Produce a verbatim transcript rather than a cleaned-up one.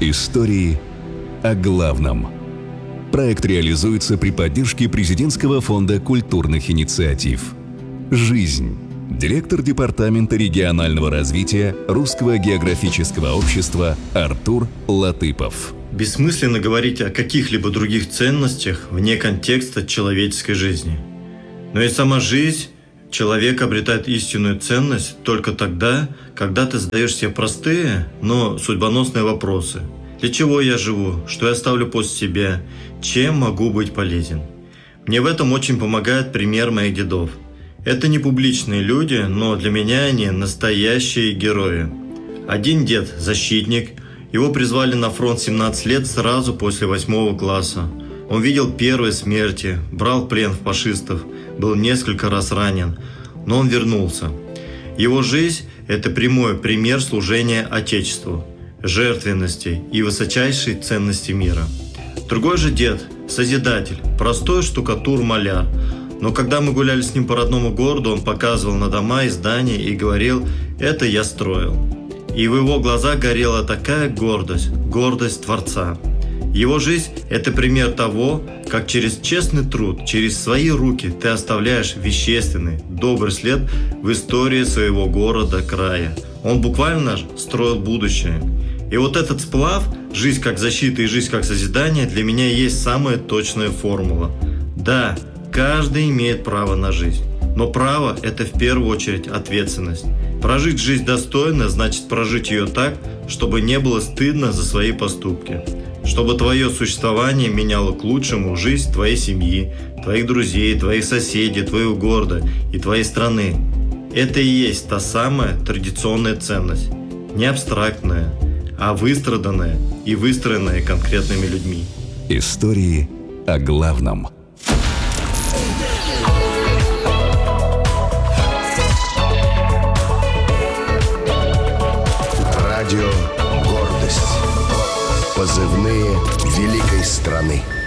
Истории о главном. Проект реализуется при поддержке Президентского фонда культурных инициатив. Жизнь. Директор Департамента регионального развития Русского географического общества Артур Латыпов. Бессмысленно говорить о каких-либо других ценностях вне контекста человеческой жизни. Но и сама жизнь человек обретает истинную ценность только тогда, когда ты задаешь себе простые, но судьбоносные вопросы. Для чего я живу? Что я оставлю после себя? Чем могу быть полезен? Мне в этом очень помогает пример моих дедов. Это не публичные люди, но для меня они настоящие герои. Один дед – защитник. Его призвали на фронт семнадцать лет сразу после восьмого класса. Он видел первые смерти, брал в плен фашистов, был несколько раз ранен, но он вернулся. Его жизнь – это прямой пример служения Отечеству, жертвенности и высочайшей ценности мира. Другой же дед – созидатель, простой штукатур-маляр. Но когда мы гуляли с ним по родному городу, он показывал на дома и здания и говорил: «Это я строил». И в его глазах горела такая гордость, гордость Творца. Его жизнь – это пример того, как через честный труд, через свои руки ты оставляешь вещественный, добрый след в истории своего города, края. Он буквально строил будущее. И вот этот сплав, жизнь как защита и жизнь как созидание, для меня есть самая точная формула. Да, каждый имеет право на жизнь, но право – это в первую очередь ответственность. Прожить жизнь достойно значит прожить ее так, чтобы не было стыдно за свои поступки. Чтобы твое существование меняло к лучшему жизнь твоей семьи, твоих друзей, твоих соседей, твоего города и твоей страны. Это и есть та самая традиционная ценность, не абстрактная, а выстраданная и выстроенная конкретными людьми. Истории о главном. Радио «Гордость». Позывные великой страны.